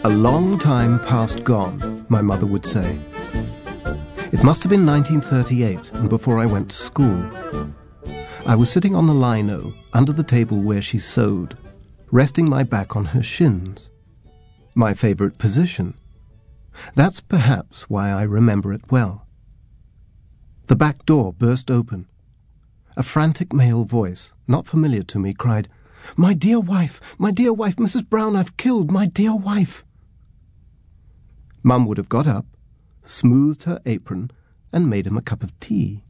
A long time past gone, my mother would say. It must have been 1938, and before I went to school. I was sitting on the lino, under the table where she sewed, resting my back on her shins. My favourite position. That's perhaps why I remember it well. The back door burst open. A frantic male voice, not familiar to me, cried, my dear wife, Mrs. Brown, I've killed my dear wife." Mum would have got up, smoothed her apron, and made him a cup of tea.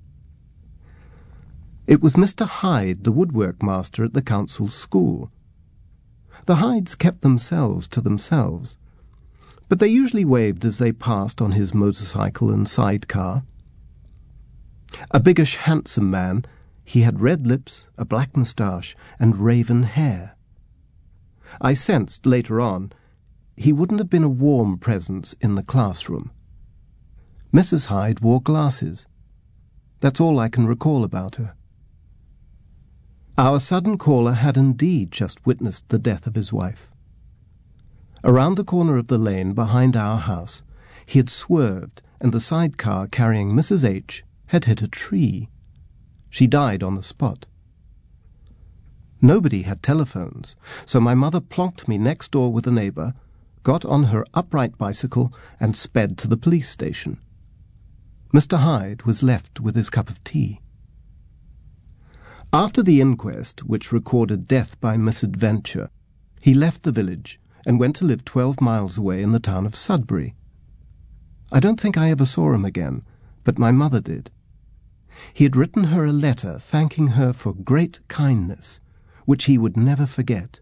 It was Mr. Hyde, the woodwork master at the council school. The Hydes kept themselves to themselves, but they usually waved as they passed on his motorcycle and sidecar. A biggish, handsome man, he had red lips, a black moustache, and raven hair. I sensed, later on, he wouldn't have been a warm presence in the classroom. Mrs. Hyde wore glasses. That's all I can recall about her. Our sudden caller had indeed just witnessed the death of his wife. Around the corner of the lane behind our house, he had swerved, and the sidecar carrying Mrs. H had hit a tree. She died on the spot. Nobody had telephones, so my mother plonked me next door with a neighbour, got on her upright bicycle, and sped to the police station. Mr. Hyde was left with his cup of tea. After the inquest, which recorded death by misadventure, he left the village and went to live 12 miles away in the town of Sudbury. I don't think I ever saw him again, but my mother did. He had written her a letter thanking her for great kindness, which he would never forget.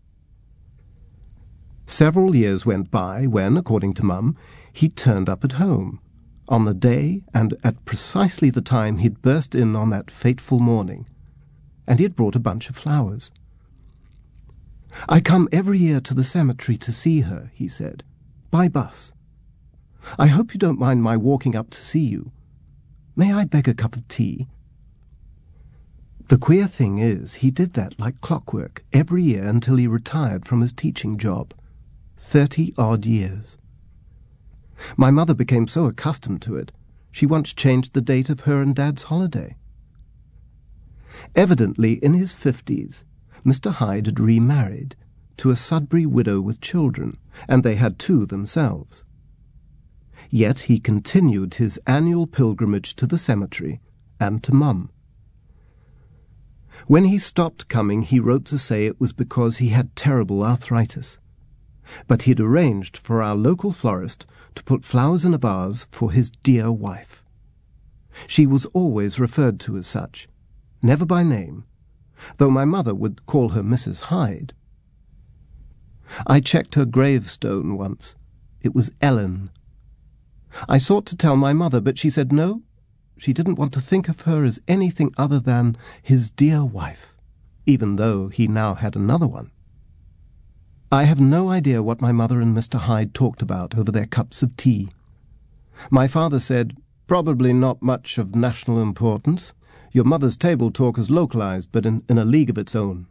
Several years went by when, according to Mum, he turned up at home, on the day and at precisely the time he'd burst in on that fateful morning, and he had brought a bunch of flowers. "I come every year to the cemetery to see her," he said, "by bus. I hope you don't mind my walking up to see you. May I beg a cup of tea?" The queer thing is, he did that like clockwork every year until he retired from his teaching job. 30-odd years. My mother became so accustomed to it, she once changed the date of her and Dad's holiday. Evidently, in his 50s, Mr. Hyde had remarried to a Sudbury widow with children, and they had 2 themselves. Yet he continued his annual pilgrimage to the cemetery and to Mum. When he stopped coming, he wrote to say it was because he had terrible arthritis. But he'd arranged for our local florist to put flowers in a vase for his dear wife. She was always referred to as such, never by name, though my mother would call her Mrs. Hyde. I checked her gravestone once. It was Ellen. I sought to tell my mother, but she said no, she didn't want to think of her as anything other than his dear wife, even though he now had another one. I have no idea what my mother and Mr. Hyde talked about over their cups of tea. My father said, "Probably not much of national importance. Your mother's table talk is localized, but in a league of its own."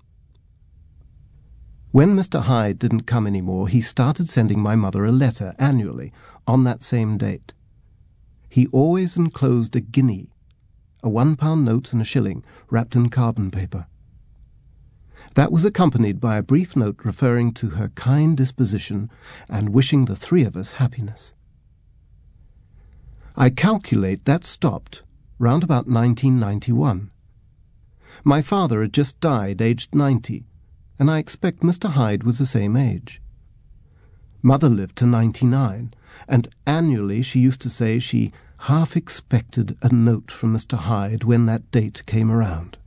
When Mr. Hyde didn't come any more, he started sending my mother a letter annually on that same date. He always enclosed a guinea, a £1 note and a shilling, wrapped in carbon paper. That was accompanied by a brief note referring to her kind disposition and wishing the 3 of us happiness. I calculate that stopped round about 1991. My father had just died, aged 90, and I expect Mr. Hyde was the same age. Mother lived to 99, and annually she used to say she half expected a note from Mr. Hyde when that date came around.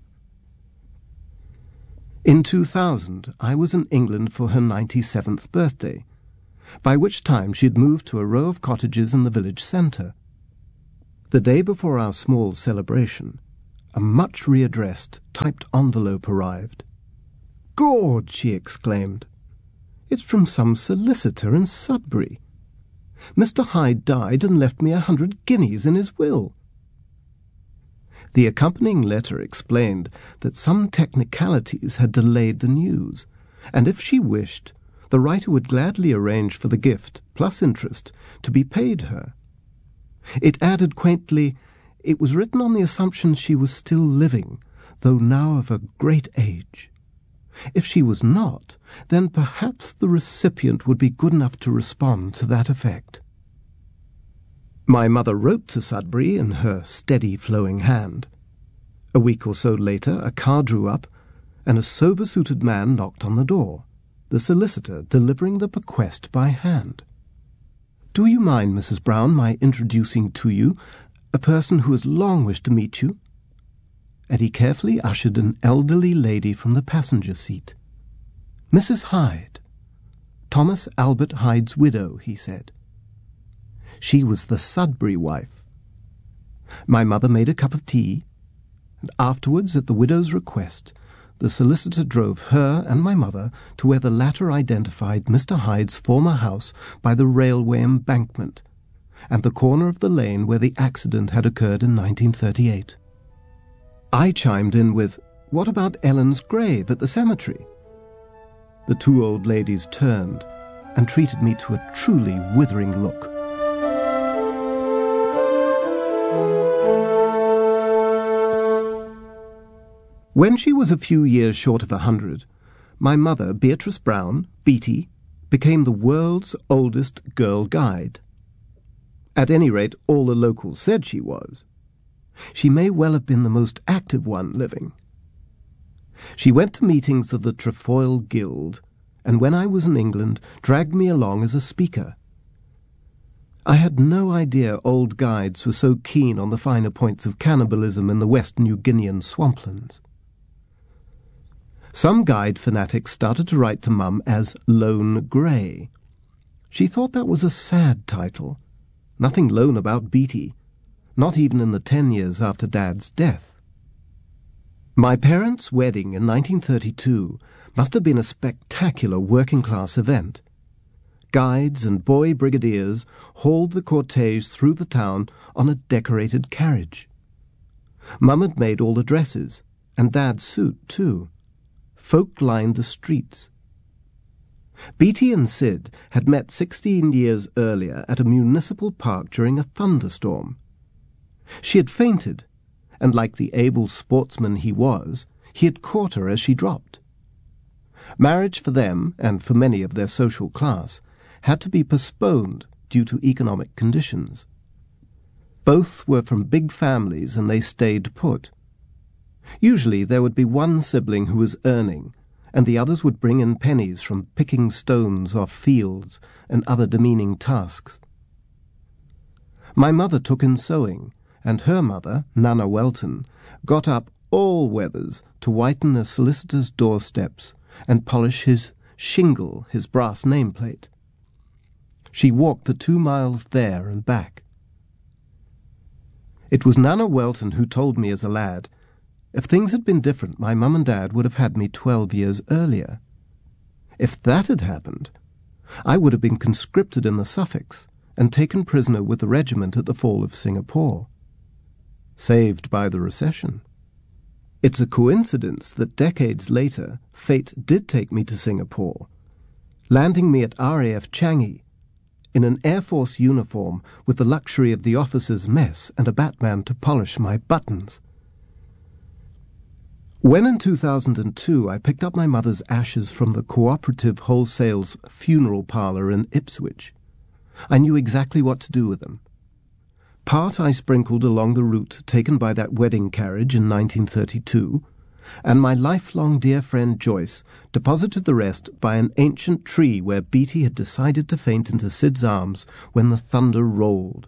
In 2000, I was in England for her 97th birthday, by which time she had moved to a row of cottages in the village centre. The day before our small celebration, a much readdressed, typed envelope arrived. "Gord!" she exclaimed. "It's from some solicitor in Sudbury. Mr. Hyde died and left me 100 guineas in his will." The accompanying letter explained that some technicalities had delayed the news, and if she wished, the writer would gladly arrange for the gift, plus interest, to be paid her. It added quaintly, it was written on the assumption she was still living, though now of a great age. If she was not, then perhaps the recipient would be good enough to respond to that effect. My mother wrote to Sudbury in her steady flowing hand. A week or so later a car drew up, and a sober-suited man knocked on the door, the solicitor delivering the bequest by hand. "Do you mind, Mrs. Brown, my introducing to you a person who has long wished to meet you?" And he carefully ushered an elderly lady from the passenger seat. "Mrs. Hyde. Thomas Albert Hyde's widow," he said. She was the Sudbury wife. My mother made a cup of tea, and afterwards, at the widow's request, the solicitor drove her and my mother to where the latter identified Mr. Hyde's former house by the railway embankment, and the corner of the lane where the accident had occurred in 1938. I chimed in with, "What about Ellen's grave at the cemetery?" The two old ladies turned and treated me to a truly withering look. When she was a few years short of 100, my mother, Beatrice Brown, Beatty, became the world's oldest girl guide. At any rate, all the locals said she was. She may well have been the most active one living. She went to meetings of the Trefoil Guild, and when I was in England, dragged me along as a speaker. I had no idea old guides were so keen on the finer points of cannibalism in the West New Guinean swamplands. Some guide fanatics started to write to Mum as Lone Grey. She thought that was a sad title. Nothing lone about Beatty, not even in the 10 years after Dad's death. My parents' wedding in 1932 must have been a spectacular working-class event. Guides and boy brigadiers hauled the cortege through the town on a decorated carriage. Mum had made all the dresses, and Dad's suit, too. Folk lined the streets. Beatty and Sid had met 16 years earlier at a municipal park during a thunderstorm. She had fainted, and like the able sportsman he was, he had caught her as she dropped. Marriage for them, and for many of their social class, had to be postponed due to economic conditions. Both were from big families, and they stayed put. Usually there would be one sibling who was earning, and the others would bring in pennies from picking stones off fields and other demeaning tasks. My mother took in sewing, and her mother, Nana Welton, got up all weathers to whiten a solicitor's doorsteps and polish his shingle, his brass nameplate. She walked the 2 miles there and back. It was Nana Welton who told me as a lad, if things had been different, my mum and Dad would have had me 12 years earlier. If that had happened, I would have been conscripted in the Suffolks and taken prisoner with the regiment at the fall of Singapore. Saved by the recession. It's a coincidence that decades later, fate did take me to Singapore, landing me at RAF Changi, in an Air Force uniform with the luxury of the officers' mess and a Batman to polish my buttons. When in 2002 I picked up my mother's ashes from the Cooperative Wholesale's funeral parlour in Ipswich, I knew exactly what to do with them. Part I sprinkled along the route taken by that wedding carriage in 1932, and my lifelong dear friend Joyce deposited the rest by an ancient tree where Beatty had decided to faint into Sid's arms when the thunder rolled.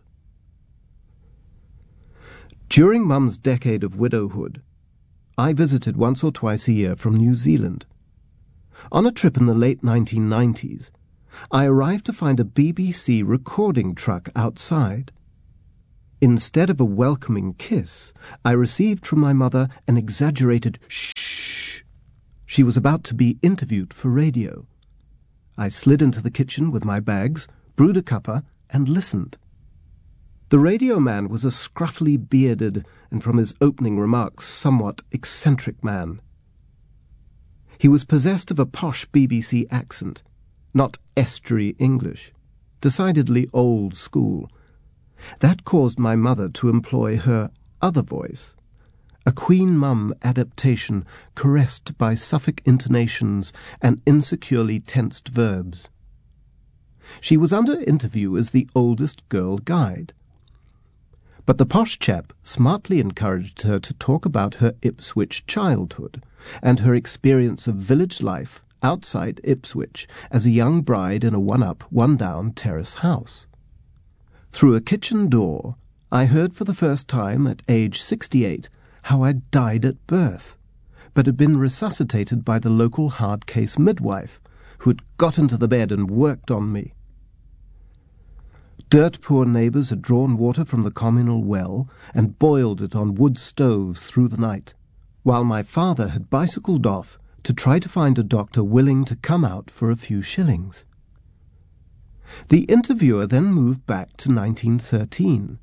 During Mum's decade of widowhood, I visited once or twice a year from New Zealand. On a trip in the late 1990s, I arrived to find a BBC recording truck outside. Instead of a welcoming kiss, I received from my mother an exaggerated shh. She was about to be interviewed for radio. I slid into the kitchen with my bags, brewed a cuppa, and listened. The radio man was a scruffily bearded and, from his opening remarks, somewhat eccentric man. He was possessed of a posh BBC accent, not estuary English, decidedly old school. That caused my mother to employ her other voice, a Queen Mum adaptation caressed by Suffolk intonations and insecurely tensed verbs. She was under interview as the oldest girl guide. But the posh chap smartly encouraged her to talk about her Ipswich childhood and her experience of village life outside Ipswich as a young bride in a one-up, one-down terrace house. Through a kitchen door, I heard for the first time at age 68 how I'd died at birth, but had been resuscitated by the local hard-case midwife, who had got into the bed and worked on me. Dirt-poor neighbours had drawn water from the communal well and boiled it on wood stoves through the night, while my father had bicycled off to try to find a doctor willing to come out for a few shillings. The interviewer then moved back to 1913.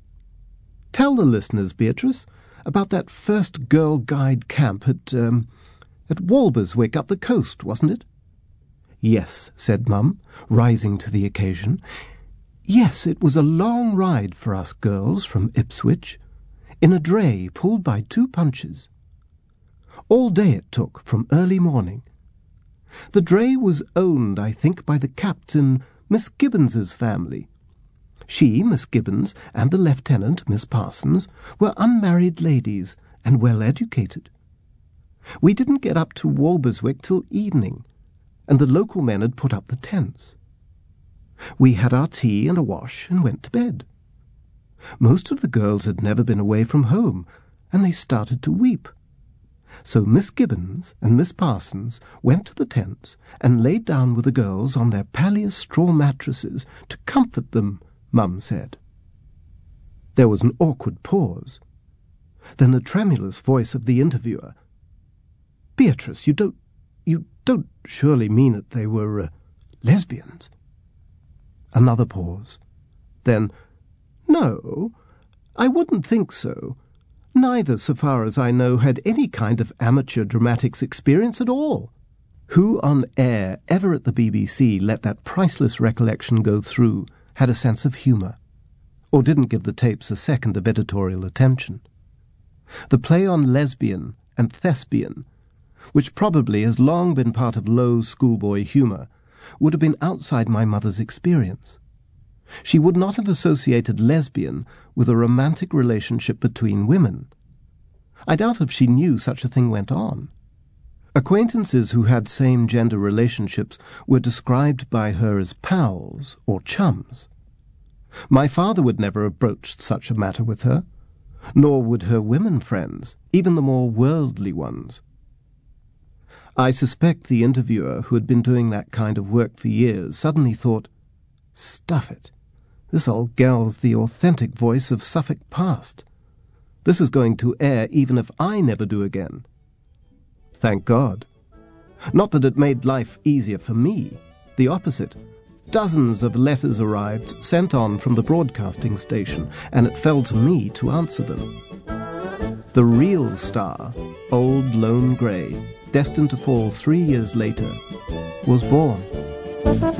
Tell the listeners, Beatrice, about that first Girl Guide camp at Walberswick up the coast, wasn't it? Yes, said Mum, rising to the occasion. Yes, it was a long ride for us girls from Ipswich, in a dray pulled by 2 punches. All day it took, from early morning. The dray was owned, I think, by the captain, Miss Gibbons's family. She, Miss Gibbons, and the lieutenant, Miss Parsons, were unmarried ladies and well educated. We didn't get up to Walberswick till evening, and the local men had put up the tents. We had our tea and a wash and went to bed. Most of the girls had never been away from home, and they started to weep. So Miss Gibbons and Miss Parsons went to the tents and laid down with the girls on their pallier straw mattresses to comfort them, Mum said. There was an awkward pause. Then the tremulous voice of the interviewer. Beatrice, you don't surely mean that they were lesbians? Another pause. Then, no, I wouldn't think so. Neither, so far as I know, had any kind of amateur dramatics experience at all. Who on air ever at the BBC let that priceless recollection go through had a sense of humour, or didn't give the tapes a second of editorial attention. The play on lesbian and thespian, which probably has long been part of low schoolboy humour, would have been outside my mother's experience. She would not have associated lesbian with a romantic relationship between women. I doubt if she knew such a thing went on. Acquaintances who had same-gender relationships were described by her as pals or chums. My father would never have broached such a matter with her, nor would her women friends, even the more worldly ones. I suspect the interviewer, who had been doing that kind of work for years, suddenly thought, stuff it, this old gal's the authentic voice of Suffolk past. This is going to air even if I never do again. Thank God. Not that it made life easier for me. The opposite. Dozens of letters arrived, sent on from the broadcasting station, and it fell to me to answer them. The real star, old Lone Grey, destined to fall 3 years later, was born.